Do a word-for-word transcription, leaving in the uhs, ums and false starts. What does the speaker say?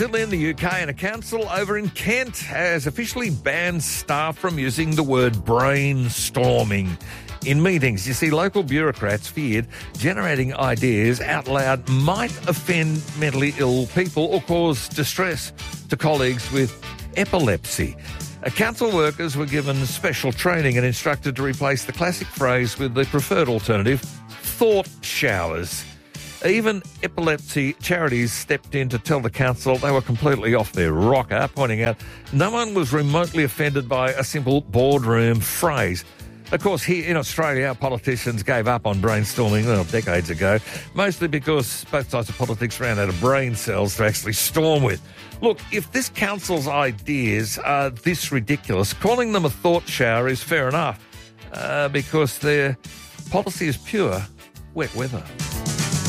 Still in the U K, and a council over in Kent has officially banned staff from using the word brainstorming in meetings. You see, local bureaucrats feared generating ideas out loud might offend mentally ill people or cause distress to colleagues with epilepsy. Uh, council workers were given special training and instructed to replace the classic phrase with the preferred alternative, thought showers. Even epilepsy charities stepped in to tell the council they were completely off their rocker, pointing out no one was remotely offended by a simple boardroom phrase. Of course, here in Australia, our politicians gave up on brainstorming well, decades ago, mostly because both sides of politics ran out of brain cells to actually storm with. Look, if this council's ideas are this ridiculous, calling them a thought shower is fair enough, uh, because their policy is pure wet weather.